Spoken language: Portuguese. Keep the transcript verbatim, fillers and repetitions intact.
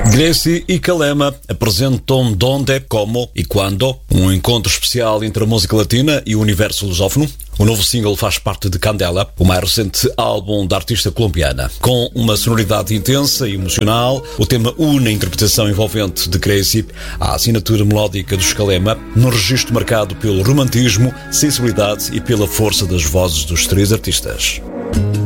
Gracie e Calema apresentam Donde, Como e Quando, um encontro especial entre a música latina e o universo lusófono. O novo single faz parte de Candela, o mais recente álbum da artista colombiana. Com uma sonoridade intensa e emocional, o tema une a interpretação envolvente de Gracie à assinatura melódica dos Calema, num registro marcado pelo romantismo, sensibilidade e pela força das vozes dos três artistas.